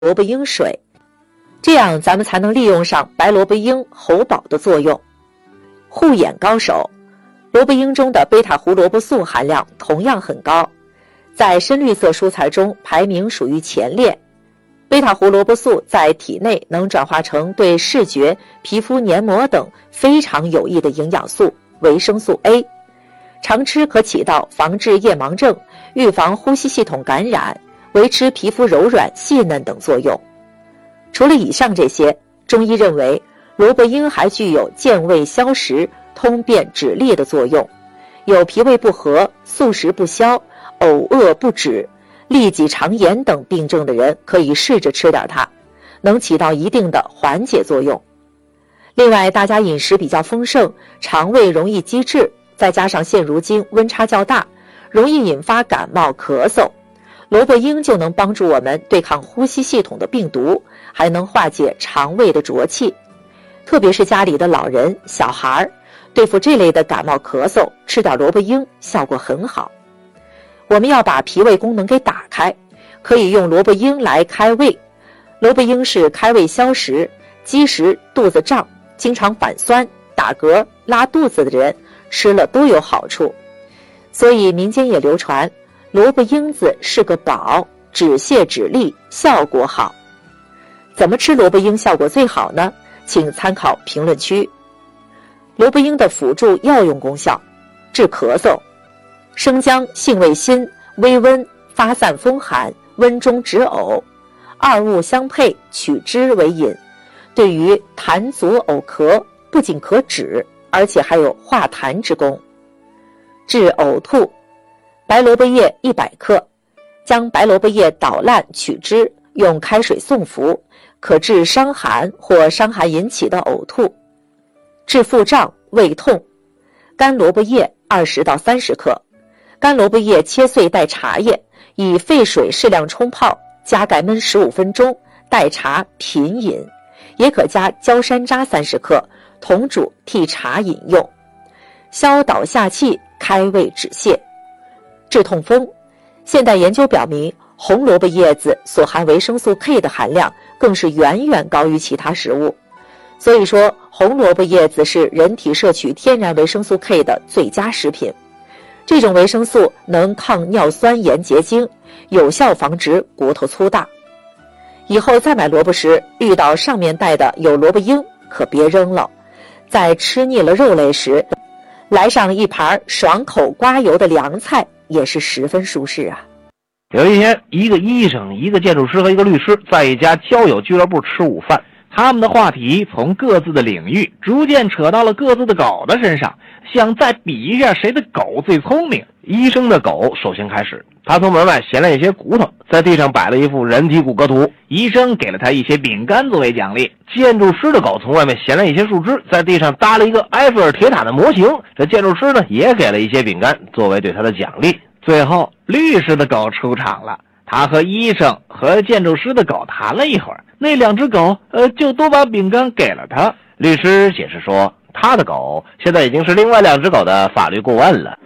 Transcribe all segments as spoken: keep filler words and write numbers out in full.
萝卜缨水，这样咱们才能利用上白萝卜缨喉宝的作用。护眼高手，萝卜缨中的贝塔胡萝卜素含量同样很高，在深绿色蔬菜中排名属于前列。贝塔胡萝卜素在体内能转化成对视觉、皮肤黏膜等非常有益的营养素维生素 A， 常吃可起到防治夜盲症、预防呼吸系统感染、维持皮肤柔软细嫩等作用。除了以上这些，中医认为萝卜缨还具有健胃消食、通便止痢的作用，有脾胃不和、宿食不消、呕恶不止、痢疾肠炎等病症的人可以试着吃点它，能起到一定的缓解作用。另外，大家饮食比较丰盛，肠胃容易积滞，再加上现如今温差较大，容易引发感冒咳嗽，萝卜缨就能帮助我们对抗呼吸系统的病毒，还能化解肠胃的浊气。特别是家里的老人、小孩，对付这类的感冒咳嗽，吃点萝卜缨效果很好。我们要把脾胃功能给打开，可以用萝卜缨来开胃。萝卜缨是开胃消食，积食、肚子胀、经常反酸、打嗝、拉肚子的人吃了都有好处。所以民间也流传萝卜缨子是个宝，止泻止痢，效果好。怎么吃萝卜缨效果最好呢？请参考评论区。萝卜缨的辅助药用功效：治咳嗽。生姜性味辛，微温，发散风寒，温中止呕，二物相配，取之为饮。对于痰阻呕咳，不仅可止，而且还有化痰之功。治呕吐，白萝卜叶一百克，将白萝卜叶捣烂取汁，用开水送服，可治伤寒或伤寒引起的呕吐。治腹胀、胃痛，干萝卜叶二十到三十克，干萝卜叶切碎带茶叶，以沸水适量冲泡，加盖焖十五分钟，代茶品饮。也可加焦山楂三十克，同煮替茶饮用，消导下气，开胃止泻。治痛风，现代研究表明，红萝卜叶子所含维生素 K 的含量更是远远高于其他食物。所以说，红萝卜叶子是人体摄取天然维生素 K 的最佳食品。这种维生素能抗尿酸盐结晶，有效防止骨头粗大。以后再买萝卜时，遇到上面带的有萝卜缨，可别扔了。在吃腻了肉类时，来上一盘爽口刮油的凉菜，也是十分舒适啊。 有一天，一个医生、一个建筑师和一个律师在一家交友俱乐部吃午饭，他们的话题从各自的领域逐渐扯到了各自的狗的身上，想再比一下谁的狗最聪明。医生的狗首先开始，他从门外衔来一些骨头，在地上摆了一副人体骨骼图，医生给了他一些饼干作为奖励。建筑师的狗从外面衔来一些树枝，在地上搭了一个埃菲尔铁塔的模型，这建筑师呢也给了一些饼干作为对他的奖励。最后律师的狗出场了，他和医生和建筑师的狗谈了一会儿，那两只狗呃就都把饼干给了他。律师解释说，他的狗现在已经是另外两只狗的法律顾问了。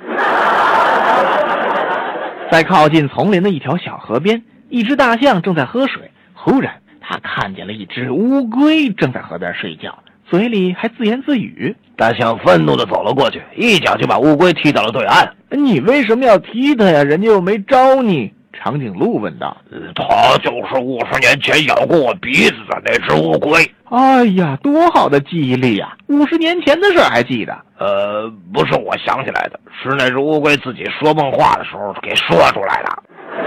在靠近丛林的一条小河边，一只大象正在喝水，忽然他看见了一只乌龟正在河边睡觉，嘴里还自言自语。大象愤怒地走了过去，一脚就把乌龟踢到了对岸。你为什么要踢他呀？人家又没招你。长颈鹿问道。他就是五十年前咬过我鼻子的那只乌龟。哎呀，多好的记忆力呀！五十年前的事还记得？呃，不是我想起来的，是那只乌龟自己说梦话的时候给说出来的。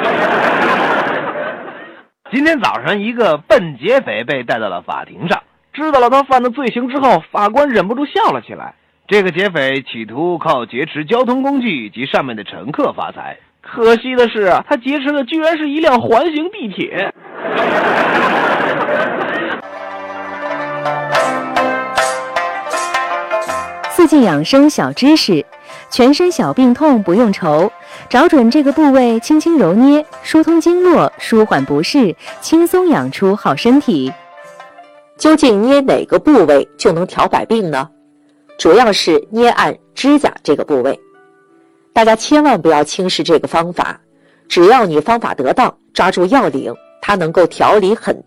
今天早上，一个笨劫匪被带到了法庭上，知道了他犯的罪行之后，法官忍不住笑了起来。这个劫匪企图靠劫持交通工具及上面的乘客发财，可惜的是啊，他劫持的居然是一辆环形地铁。 四季养生小知识，全身小病痛不用愁，找准这个部位轻轻揉捏，疏通经络，舒缓不适，轻松养出好身体。 究竟捏哪个部位就能调百病呢？主要是捏按指甲这个部位。大家千万不要轻视这个方法，只要你方法得当，抓住要领，它它能够调理很